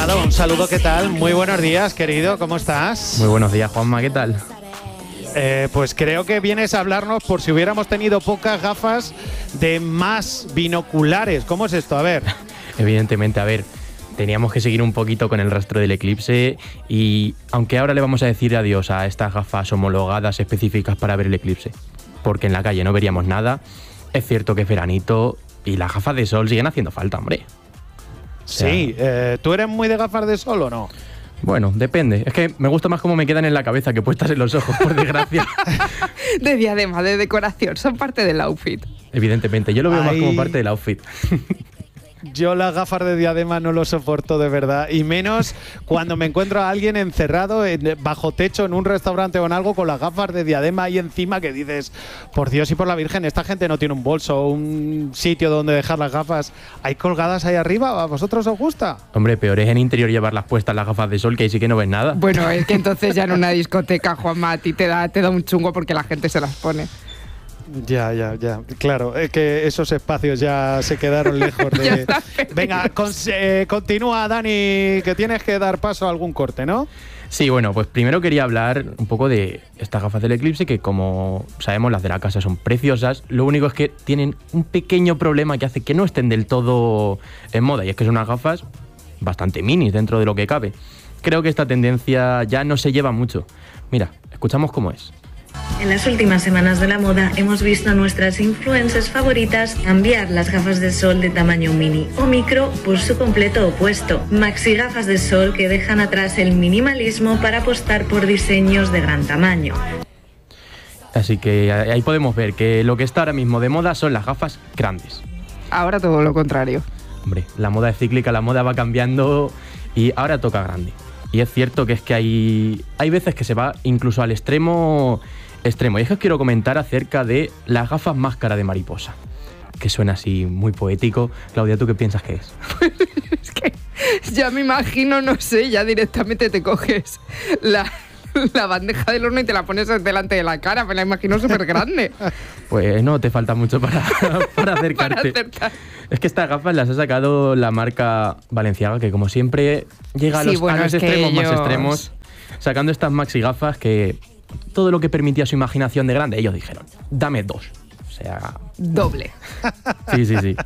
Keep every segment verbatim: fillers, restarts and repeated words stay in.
Amado, un saludo, ¿qué tal? Muy buenos días, querido, ¿cómo estás? Muy buenos días, Juanma, ¿qué tal? Eh, pues creo que vienes a hablarnos por si hubiéramos tenido pocas gafas de más binoculares. ¿Cómo es esto? A ver. Evidentemente, a ver, teníamos que seguir un poquito con el rastro del eclipse y aunque ahora le vamos a decir adiós a estas gafas homologadas específicas para ver el eclipse, porque en la calle no veríamos nada, es cierto que es veranito y las gafas de sol siguen haciendo falta, hombre. O sea, sí, eh, ¿tú eres muy de gafas de sol o no? Bueno, depende. Es que me gusta más cómo me quedan en la cabeza que puestas en los ojos, por desgracia. De diadema, de decoración, son parte del outfit. Evidentemente, yo lo veo Ay. más como parte del outfit. Yo las gafas de diadema no lo soporto de verdad, y menos cuando me encuentro a alguien encerrado en, bajo techo en un restaurante o en algo con las gafas de diadema ahí encima, que dices, por Dios y por la Virgen, esta gente no tiene un bolso, un sitio donde dejar las gafas ahí colgadas ahí arriba. ¿A vosotros os gusta? Hombre, peor es en interior llevarlas puestas las gafas de sol, que ahí sí que no ves nada. Bueno, es que entonces ya en una discoteca, Juanma, a ti te da, te da un chungo porque la gente se las pone. Ya, ya, ya. Claro, es que esos espacios ya se quedaron lejos de… Venga, con, eh, continúa, Dani, que tienes que dar paso a algún corte, ¿no? Sí, bueno, pues primero quería hablar un poco de estas gafas del eclipse, que como sabemos las de la casa son preciosas. Lo único es que tienen un pequeño problema que hace que no estén del todo en moda, y es que son unas gafas bastante minis dentro de lo que cabe. Creo que esta tendencia ya no se lleva mucho. Mira, escuchamos cómo es. En las últimas semanas de la moda hemos visto a nuestras influencers favoritas cambiar las gafas de sol de tamaño mini o micro por su completo opuesto, maxi gafas de sol que dejan atrás el minimalismo para apostar por diseños de gran tamaño. Así que ahí podemos ver que lo que está ahora mismo de moda son las gafas grandes. Ahora todo lo contrario. Hombre, la moda es cíclica, la moda va cambiando y ahora toca grande. Y es cierto que es que hay, hay veces que se va incluso al extremo extremo. Y es que os quiero comentar acerca de las gafas máscara de mariposa, que suena así muy poético. Claudia, ¿tú qué piensas que es? Es que ya me imagino, no sé, ya directamente te coges la, la bandeja del horno y te la pones delante de la cara. Me la imagino súper grande. Pues no, te falta mucho para, para acercarte. Para acercar. Es que estas gafas las ha sacado la marca Balenciaga, que como siempre llega a los, sí, bueno, a los extremos ellos... más extremos, sacando estas maxi gafas que todo lo que permitía su imaginación de grande, ellos dijeron, dame dos. O sea… Doble. Sí, sí, sí.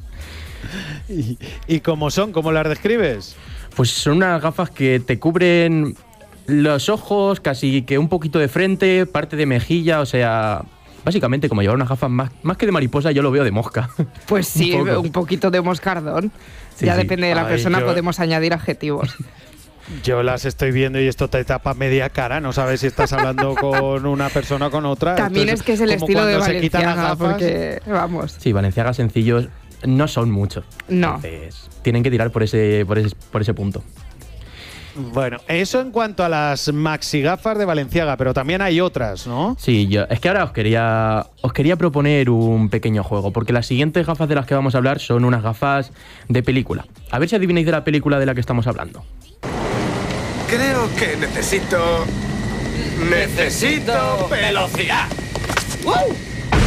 ¿Y, y cómo son? ¿Cómo las describes? Pues son unas gafas que te cubren los ojos, casi que un poquito de frente, parte de mejilla, o sea… Básicamente, como llevar unas gafas más, más que de mariposa, yo lo veo de mosca. Pues sí, un, un poquito de moscardón. Sí, ya sí. Depende de la Ay, persona, yo... podemos añadir adjetivos. Yo las estoy viendo y esto te tapa media cara, no sabes si estás hablando con una persona o con otra. También Entonces, es que es el estilo de Balenciaga, porque vamos. Sí, Balenciaga sencillos no son muchos. No. Entonces, tienen que tirar por ese, por ese, por ese punto. Bueno, eso en cuanto a las maxi gafas de Balenciaga, pero también hay otras, ¿no? Sí, yo, es que ahora os quería, os quería proponer un pequeño juego, porque las siguientes gafas de las que vamos a hablar son unas gafas de película. A ver si adivináis de la película de la que estamos hablando. Creo que necesito… ¡Necesito velocidad! ¡Wow!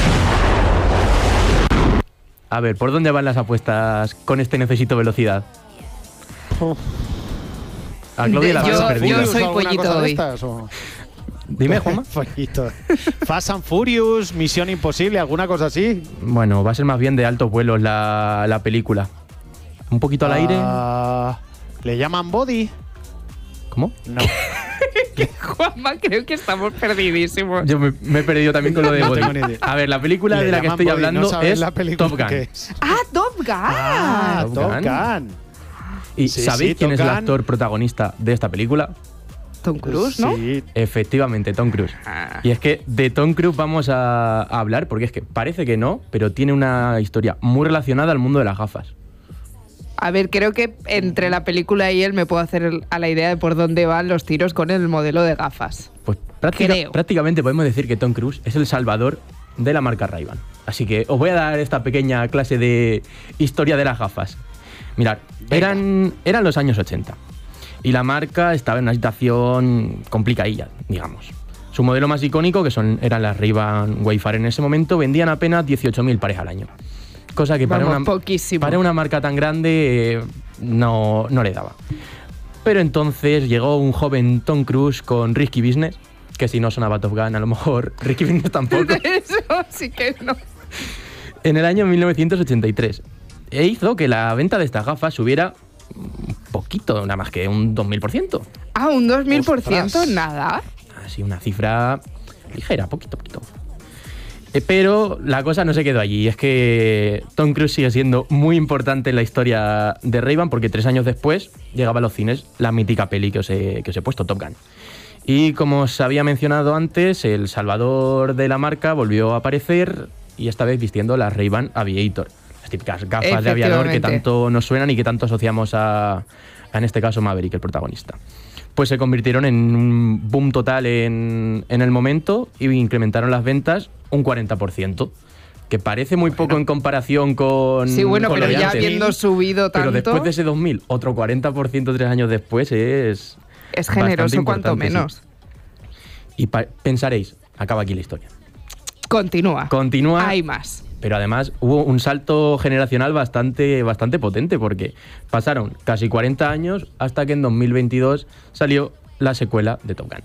A ver, ¿por dónde van las apuestas con este necesito velocidad? Oh. A Claudia la yo, perdido. Yo soy pollito hoy. Estas, o? Dime, Juanma. Pollito. Fast and Furious, Misión Imposible, ¿alguna cosa así? Bueno, va a ser más bien de altos vuelos la, la película. Un poquito al uh, aire. ¿Le llaman Body? ¿Cómo? No. Juanma, creo que estamos perdidísimos. Yo me, me he perdido también con lo de no Body. Tengo ni idea. A ver, la película de la que estoy Body, hablando no es la Top Gun. Es. Ah, Top Gun. Ah, Top Top Gun. Gun. ¿Y sí, sabéis sí, quién Top es el Gun. actor protagonista de esta película? Tom Cruise, ¿no? Sí. Efectivamente, Tom Cruise. Ah. Y es que de Tom Cruise vamos a, a hablar, porque es que parece que no, pero tiene una historia muy relacionada al mundo de las gafas. A ver, creo que entre la película y él me puedo hacer a la idea de por dónde van los tiros con el modelo de gafas. Pues práctica, Creo. prácticamente podemos decir que Tom Cruise es el salvador de la marca Ray-Ban. Así que os voy a dar esta pequeña clase de historia de las gafas. Mirad, eran, eran los años ochenta y la marca estaba en una situación complicadilla, digamos. Su modelo más icónico, que son, eran las Ray-Ban Wayfarer en ese momento, vendían apenas dieciocho mil pares al año. Cosa que para, Vamos, una, poquísimo. para una marca tan grande eh, no, no le daba. Pero entonces llegó un joven Tom Cruise con Risky Business, que si no sonaba Top Gun, a lo mejor Risky Business tampoco. Eso sí que no. En el año mil novecientos ochenta y tres. E hizo que la venta de estas gafas subiera un poquito, nada más que un dos mil por ciento. Ah, un dos mil por ciento, Ostras. nada. Así una cifra ligera, poquito, poquito. Eh, pero la cosa no se quedó allí. Es que Tom Cruise sigue siendo muy importante en la historia de Ray-Ban porque tres años después llegaba a los cines la mítica peli que os he, que os he puesto, Top Gun. Y como os había mencionado antes, el salvador de la marca volvió a aparecer y esta vez vistiendo las Ray-Ban Aviator. Las típicas gafas de aviador que tanto nos suenan y que tanto asociamos a, a en este caso, Maverick, el protagonista. Pues se convirtieron en un boom total en, en el momento y incrementaron las ventas un cuarenta por ciento. Que parece muy poco en comparación con. Sí, bueno, con pero lo de ya antes. habiendo subido tanto. Pero después de ese dos mil, otro cuarenta por ciento tres años después es. Es generoso, bastante cuanto importante, menos. sí. Y pa- pensaréis, acaba aquí la historia. Continúa. Continúa. Hay más. Pero además hubo un salto generacional bastante, bastante potente porque pasaron casi cuarenta años hasta que en dos mil veintidós salió la secuela de Top Gun.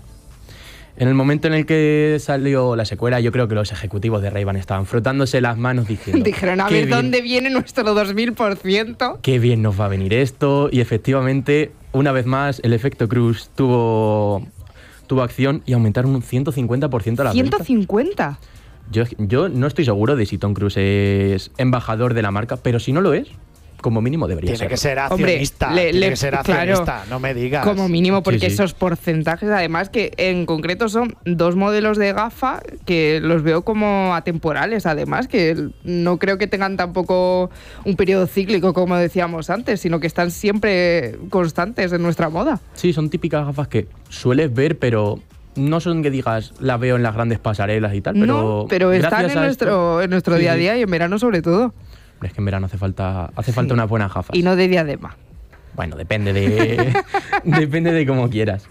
En el momento en el que salió la secuela, yo creo que los ejecutivos de Ray-Ban estaban frotándose las manos diciendo Dijeron, a "Qué ver, bien, ¿dónde viene nuestro dos mil por ciento? qué bien nos va a venir esto". Y efectivamente, una vez más, el efecto Cruise tuvo, tuvo acción y aumentaron un ciento cincuenta por ciento las ventas. ¿ciento cincuenta? Yo, yo no estoy seguro de si Tom Cruise es embajador de la marca, pero si no lo es, como mínimo debería Tiene serlo. que ser Hombre, accionista. le- tiene le- que ser claro, accionista, no me digas. Como mínimo, porque Sí, sí. esos porcentajes, además, que en concreto son dos modelos de gafa que los veo como atemporales, además, que no creo que tengan tampoco un periodo cíclico, como decíamos antes, sino que están siempre constantes en nuestra moda. Sí, son típicas gafas que sueles ver, pero no son que digas, las veo en las grandes pasarelas y tal, pero no, pero están gracias en a nuestro, esto- en nuestro Sí, día a sí. día y en verano sobre todo. Hombre, es que en verano hace falta, hace falta Sí. unas buenas gafas. Y no de diadema. Bueno, depende de depende de cómo quieras.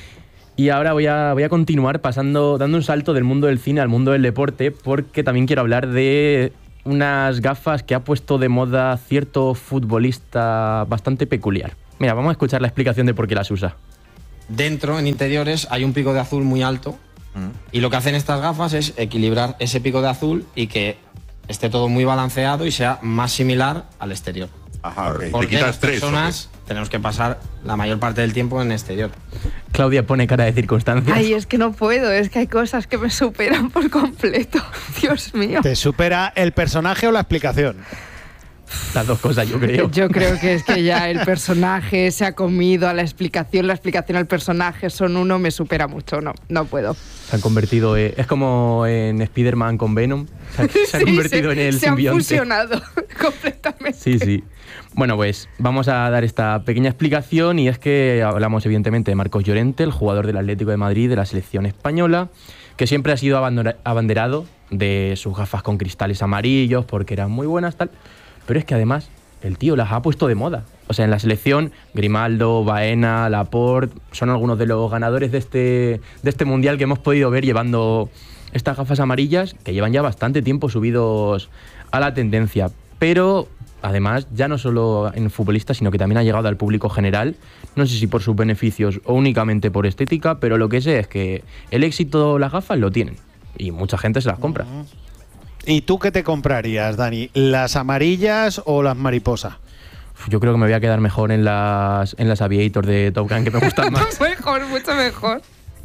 Y ahora voy a, voy a continuar pasando, dando un salto del mundo del cine al mundo del deporte, porque también quiero hablar de unas gafas que ha puesto de moda cierto futbolista bastante peculiar. Mira, vamos a escuchar la explicación de por qué las usa. Dentro, en interiores, hay un pico de azul muy alto y lo que hacen estas gafas es equilibrar ese pico de azul y que esté todo muy balanceado y sea más similar al exterior. Ajá, ok. Te Porque quita las estrés. personas tenemos que pasar la mayor parte del tiempo en exterior. Claudia pone cara de circunstancias. Ay, es que no puedo, es que hay cosas que me superan por completo. Dios mío. ¿Te supera el personaje o la explicación? Las dos cosas, yo creo. Yo creo que es que ya el personaje se ha comido a la explicación, la explicación al personaje son uno, me supera mucho, no, no puedo. Se han convertido en, es como en Spider-Man con Venom. Se, ha- se ha Sí, convertido se, en el se han simbionte. fusionado completamente. Sí, sí. Bueno, pues vamos a dar esta pequeña explicación y es que hablamos evidentemente de Marcos Llorente, el jugador del Atlético de Madrid de la selección española, que siempre ha sido abandera- abanderado de sus gafas con cristales amarillos porque eran muy buenas, tal. Pero es que además el tío las ha puesto de moda. O sea, en la selección, Grimaldo, Baena, Laporte, son algunos de los ganadores de este, de este mundial que hemos podido ver llevando estas gafas amarillas que llevan ya bastante tiempo subidos a la tendencia. Pero además, ya no solo en futbolistas, sino que también ha llegado al público general. No sé si por sus beneficios o únicamente por estética, pero lo que sé es que el éxito de las gafas lo tienen. Y mucha gente se las compra. ¿Y tú qué te comprarías, Dani? ¿Las amarillas o las mariposas? Yo creo que me voy a quedar mejor en las, en las Aviator de Top Gun, que me gustan más. Mejor, mucho mejor.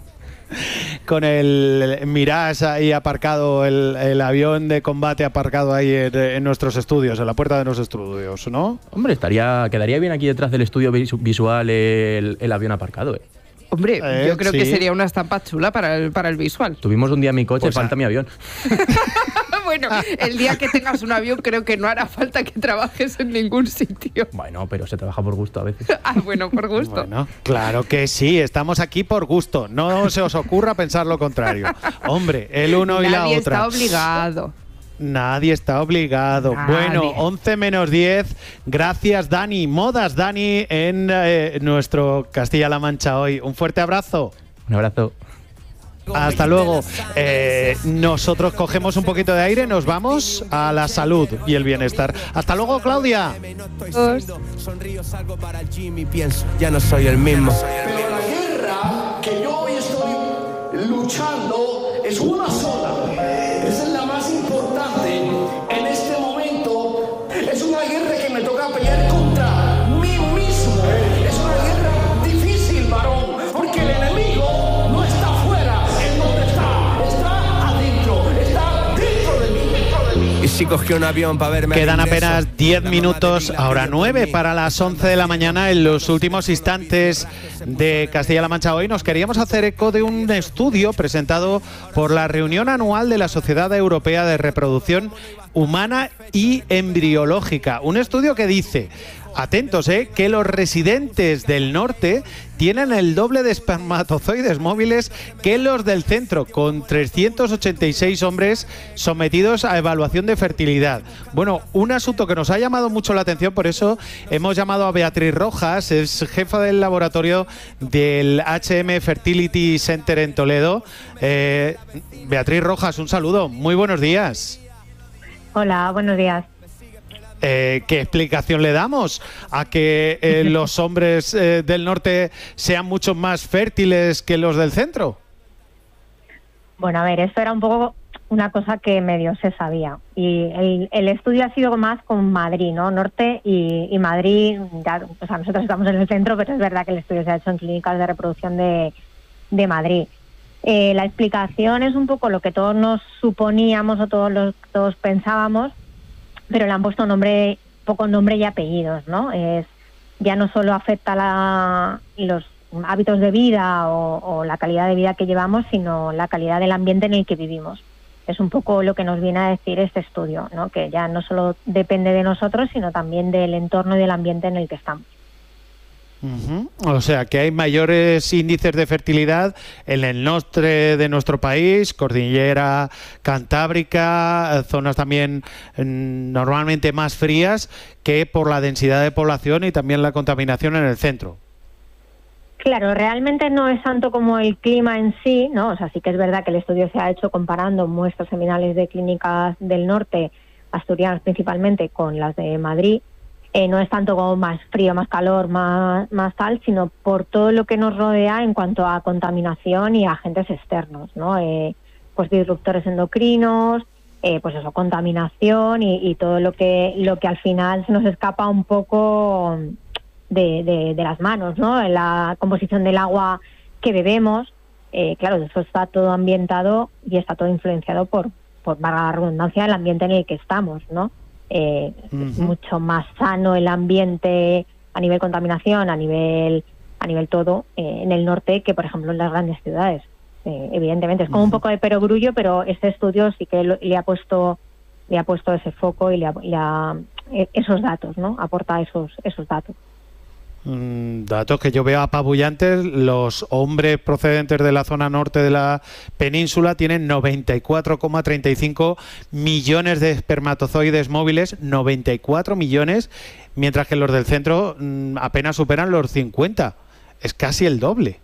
Con el Mirage ahí aparcado, el, el avión de combate aparcado ahí en, en nuestros estudios, en la puerta de nuestros estudios, ¿no? Hombre, estaría, quedaría bien aquí detrás del estudio visu- visual el, el avión aparcado, ¿eh? Hombre, Eh, yo creo que sí. sería una estampa chula para el, para el visual. Tuvimos un día mi coche, Pues, falta ah. mi avión. Bueno, el día que tengas un avión creo que no hará falta que trabajes en ningún sitio. Bueno, pero se trabaja por gusto a veces. Ah, bueno, por gusto. Bueno, claro que sí, estamos aquí por gusto. No se os ocurra pensar lo contrario. Hombre, el uno y la Nadie otra. está obligado. Nadie está obligado. Nadie. Bueno, once menos diez. Gracias, Dani. Modas, Dani, en eh, nuestro Castilla-La Mancha hoy. Un fuerte abrazo. Un abrazo. Hasta luego. Eh, nosotros cogemos un poquito de aire, nos vamos a la salud y el bienestar. Hasta luego, Claudia. Sonrío, salgo para el gym y pienso, ya no soy el mismo. Pero la guerra que yo hoy estoy luchando es una sola. Esa es la más importante en este momento. Es una guerra que me toca pelear contra mí mismo. Es una guerra difícil, varón, porque el enemigo no está afuera. ¿En dónde está? Está adentro. Está dentro de mí. Dentro de mí. Y si cogió un avión para verme. Quedan apenas diez minutos, ahora nueve para las once de la mañana. En los últimos instantes de Castilla-La Mancha Hoy nos queríamos hacer eco de un estudio presentado por la reunión anual de la Sociedad Europea de Reproducción Humana y Embriológica. Un estudio que dice, atentos, eh, que los residentes del norte tienen el doble de espermatozoides móviles que los del centro, con trescientos ochenta y seis hombres sometidos a evaluación de fertilidad. Bueno, un asunto que nos ha llamado mucho la atención, por eso hemos llamado a Beatriz Rojas, es jefa del laboratorio del H M Fertility Center en Toledo. Eh, Beatriz Rojas, un saludo, muy buenos días. Hola, buenos días. Eh, ¿Qué explicación le damos a que eh, los hombres eh, del norte sean mucho más fértiles que los del centro? Bueno, a ver, esto era un poco una cosa que medio se sabía. Y el, el estudio ha sido más con Madrid, ¿no? Norte y, y Madrid, ya, o sea, nosotros estamos en el centro, pero es verdad que el estudio se ha hecho en clínicas de reproducción de, de Madrid. Eh, la explicación es un poco lo que todos nos suponíamos o todos, los, todos pensábamos, pero le han puesto nombre, poco nombre y apellidos, ¿no? Es, ya no solo afecta la, los hábitos de vida o, o la calidad de vida que llevamos, sino la calidad del ambiente en el que vivimos. Es un poco lo que nos viene a decir este estudio, ¿no? Que ya no solo depende de nosotros, sino también del entorno y del ambiente en el que estamos. Uh-huh. O sea, que hay mayores índices de fertilidad en el norte de nuestro país, cordillera cantábrica, zonas también mm, normalmente más frías, que por la densidad de población y también la contaminación en el centro. Claro, realmente no es tanto como el clima en sí, ¿no? O sea, sí que es verdad que el estudio se ha hecho comparando muestras seminales de clínicas del norte, asturianas principalmente, con las de Madrid. Eh, no es tanto como más frío, más calor, más, más tal, sino por todo lo que nos rodea en cuanto a contaminación y agentes externos, ¿no? Eh, pues disruptores endocrinos, eh, pues eso, contaminación y, y todo lo que lo que al final se nos escapa un poco de, de, de las manos, ¿no? En la composición del agua que bebemos, eh, claro, eso está todo ambientado y está todo influenciado por, por valga la redundancia, el ambiente en el que estamos, ¿no? Eh, uh-huh. Es mucho más sano el ambiente a nivel contaminación, a nivel a nivel todo, eh, en el norte que, por ejemplo, en las grandes ciudades. Eh, evidentemente, es como uh-huh. un poco de perogrullo, pero este estudio sí que lo, le ha puesto le ha puesto ese foco y le ha, le ha eh, esos datos, ¿no? Aporta esos esos datos. Mm, datos que yo veo apabullantes. Los hombres procedentes de la zona norte de la península tienen noventa y cuatro coma treinta y cinco millones de espermatozoides móviles, noventa y cuatro millones, mientras que los del centro mm, apenas superan los cincuenta. Es casi el doble.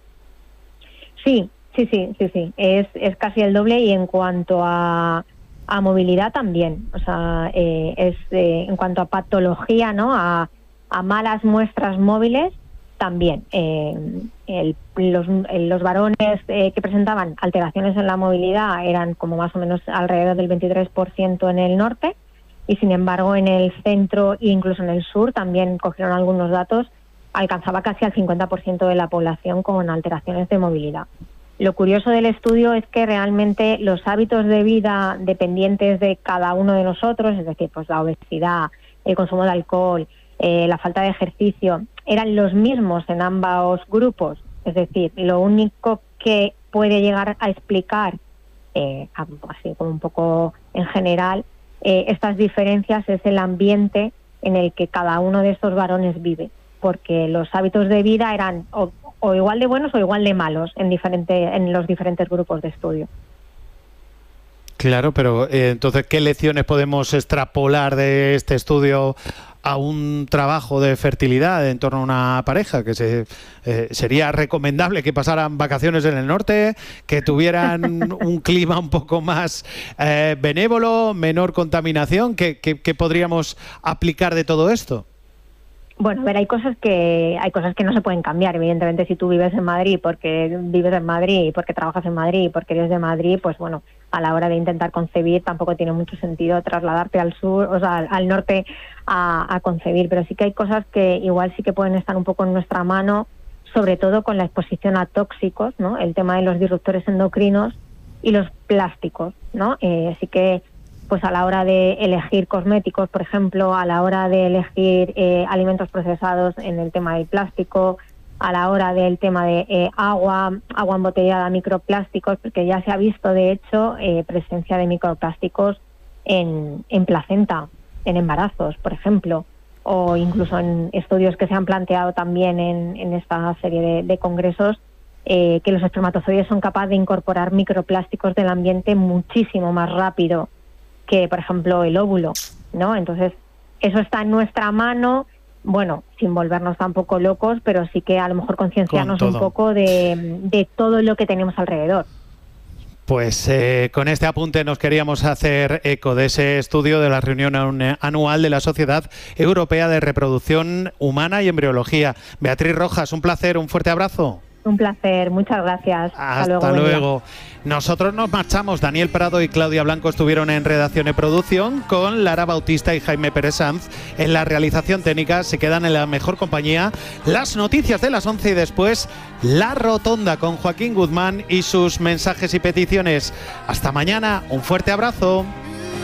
Sí, sí, sí, sí, sí. Es, es casi el doble y en cuanto a, a movilidad también. O sea, eh, es eh, en cuanto a patología, ¿no? A a malas muestras móviles también. Eh, el, los, los varones eh, que presentaban alteraciones en la movilidad eran como más o menos alrededor del veintitrés por ciento en el norte y sin embargo en el centro e incluso en el sur también cogieron algunos datos, alcanzaba casi al cincuenta por ciento de la población con alteraciones de movilidad. Lo curioso del estudio es que realmente los hábitos de vida dependientes de cada uno de nosotros, es decir, pues la obesidad, el consumo de alcohol, Eh, la falta de ejercicio, eran los mismos en ambos grupos. Es decir, lo único que puede llegar a explicar, eh, así como un poco en general, eh, estas diferencias es el ambiente en el que cada uno de estos varones vive, porque los hábitos de vida eran o, o igual de buenos o igual de malos en, diferente, en los diferentes grupos de estudio. Claro, pero eh, entonces, ¿qué lecciones podemos extrapolar de este estudio a un trabajo de fertilidad en torno a una pareja, que se, eh, sería recomendable que pasaran vacaciones en el norte, que tuvieran un clima un poco más eh, benévolo, menor contaminación. ¿Qué, qué, qué podríamos aplicar de todo esto? Bueno, a ver, hay cosas que hay cosas que no se pueden cambiar. Evidentemente, si tú vives en Madrid porque vives en Madrid, porque trabajas en Madrid, porque eres de Madrid, pues bueno, a la hora de intentar concebir tampoco tiene mucho sentido trasladarte al sur, o sea, al, al norte a, a concebir. Pero sí que hay cosas que igual sí que pueden estar un poco en nuestra mano, sobre todo con la exposición a tóxicos, ¿no? El tema de los disruptores endocrinos y los plásticos, ¿no? Eh, así que pues a la hora de elegir cosméticos, por ejemplo, a la hora de elegir eh, alimentos procesados en el tema del plástico, a la hora del tema de eh, agua, agua embotellada, microplásticos, porque ya se ha visto, de hecho, eh, presencia de microplásticos en, en placenta, en embarazos, por ejemplo, o incluso en estudios que se han planteado también en, en esta serie de, de congresos, eh, que los espermatozoides son capaces de incorporar microplásticos del ambiente muchísimo más rápido que, por ejemplo, el óvulo, ¿no? Entonces, eso está en nuestra mano, bueno, sin volvernos tampoco locos, pero sí que a lo mejor concienciarnos un poco de, de todo lo que tenemos alrededor. Pues eh, con este apunte nos queríamos hacer eco de ese estudio de la reunión anual de la Sociedad Europea de Reproducción Humana y Embriología. Beatriz Rojas, un placer, un fuerte abrazo. Un placer, muchas gracias. Hasta, Hasta luego. luego. Nosotros nos marchamos. Daniel Prado y Claudia Blanco estuvieron en redacción y producción, con Lara Bautista y Jaime Pérez Sanz en la realización técnica. Se quedan en la mejor compañía. Las noticias de las once y después La Rotonda con Joaquín Guzmán y sus mensajes y peticiones. Hasta mañana. Un fuerte abrazo.